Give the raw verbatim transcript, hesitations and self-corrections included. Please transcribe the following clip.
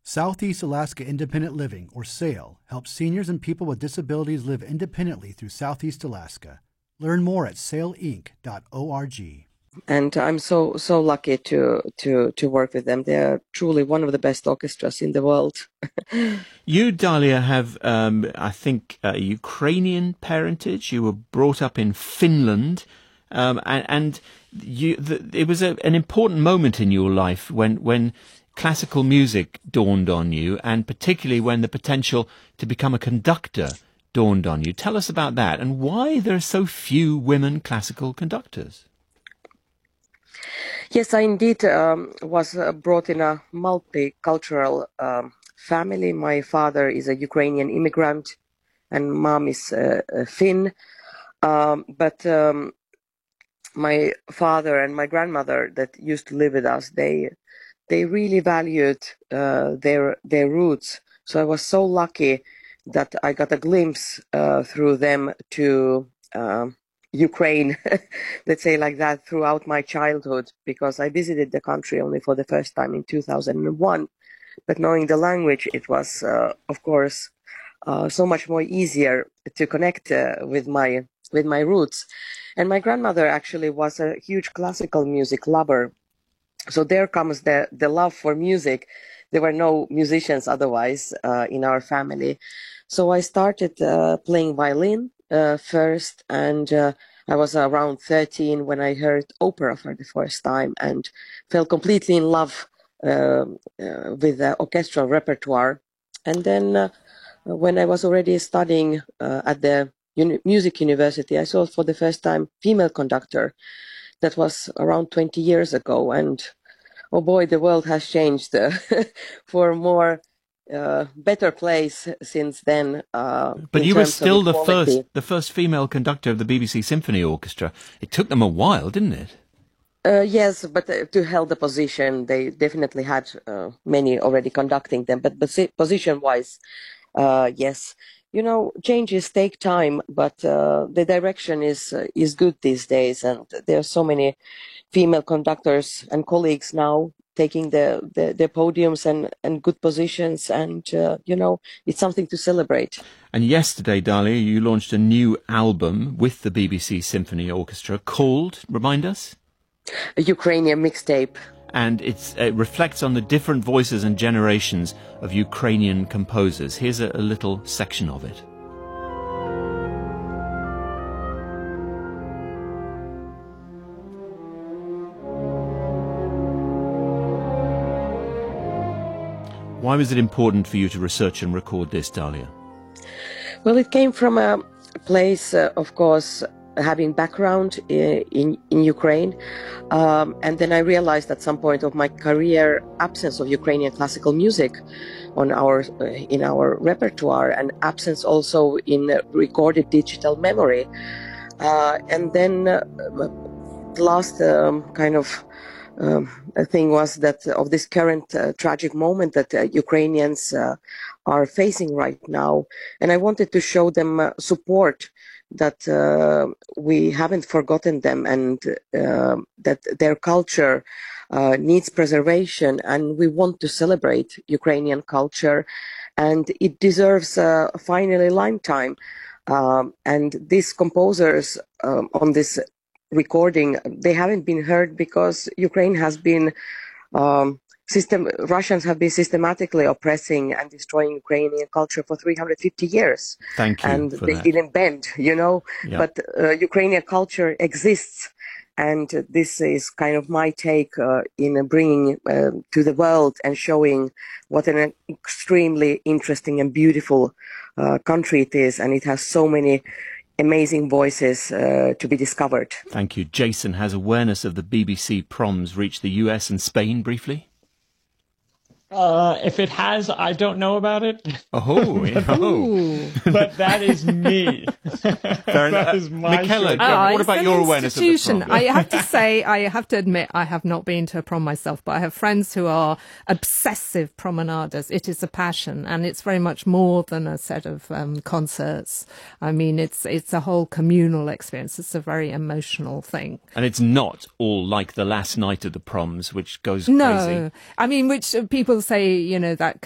Southeast Alaska Independent Living, or SAIL, helps seniors and people with disabilities live independently through Southeast Alaska. Learn more at sail inc dot org. And I'm so so lucky to to to work with them. They're truly one of the best orchestras in the world. You, Dalia, have, um, I think, a Ukrainian parentage. You were brought up in Finland, um, and, and you, the, it was a, an important moment in your life when when classical music dawned on you, and particularly when the potential to become a conductor dawned on you. Tell us about that and why there are so few women classical conductors. Yes, I indeed um, was uh, brought in a multicultural um, family. My father is a Ukrainian immigrant and mom is uh, a Finn. Um, but um, my father and my grandmother that used to live with us, they they really valued uh, their their roots. So I was so lucky that I got a glimpse uh, through them to um, Ukraine, let's say like that, throughout my childhood, because I visited the country only for the first time in two thousand one. But knowing the language, it was, uh, of course, uh, so much more easier to connect uh, with my with my roots. And my grandmother actually was a huge classical music lover. So there comes the, the love for music. There were no musicians otherwise uh, in our family. So I started uh, playing violin uh, first, and uh, I was around thirteen when I heard opera for the first time and fell completely in love uh, uh, with the orchestral repertoire. And then uh, when I was already studying uh, at the uni- music university, I saw for the first time female conductor. That was around twenty years ago, and oh boy, the world has changed uh, for a more uh, better place since then. Uh, but in you were terms still of the equality. first, the first female conductor of the B B C Symphony Orchestra. It took them a while, didn't it? Uh, yes, but uh, to hold the position, they definitely had uh, many already conducting them. But posi- position-wise, uh, yes. You know, changes take time, but uh, the direction is uh, is good these days, and there are so many female conductors and colleagues now taking the, the, the podiums and, and good positions, and uh, you know, it's something to celebrate. And yesterday, Dalia, you launched a new album with the B B C Symphony Orchestra called, remind us? A Ukrainian mixtape. And it's, it reflects on the different voices and generations of Ukrainian composers. Here's a, a little section of it. Why was it important for you to research and record this, Dalia? Well, it came from a place, uh, of course, having background in, in, in Ukraine. Um, and then I realized at some point of my career, absence of Ukrainian classical music on our, uh, in our repertoire, and absence also in uh, recorded digital memory. Uh, and then uh, the last um, kind of um, thing was that of this current uh, tragic moment that uh, Ukrainians uh, are facing right now. And I wanted to show them uh, support, that uh, we haven't forgotten them, and uh, that their culture uh, needs preservation, and we want to celebrate Ukrainian culture, and it deserves uh, finally lifetime. Um, and these composers um, on this recording, they haven't been heard because Ukraine has been um, System, Russians have been systematically oppressing and destroying Ukrainian culture for three hundred fifty years. Thank you And for they that. didn't bend, you know, Yep. but uh, Ukrainian culture exists. And uh, this is kind of my take uh, in bringing uh, to the world and showing what an extremely interesting and beautiful uh, country it is. And it has so many amazing voices uh, to be discovered. Thank you. Jason, has awareness of the B B C proms reached the U S and Spain briefly? Uh, if it has, I don't know about it. Oh, yeah. oh. But that is me. Fair enough. That is my Michaela, short- uh, Oh, what it's about an your awareness of the institution. prom? I have to say, I have to admit, I have not been to a prom myself, but I have friends who are obsessive promenaders. It is a passion, and it's very much more than a set of um, concerts. I mean, it's it's a whole communal experience. It's a very emotional thing. And it's not all like the last night of the proms, which goes No, crazy. I mean, which uh, people say, you know, that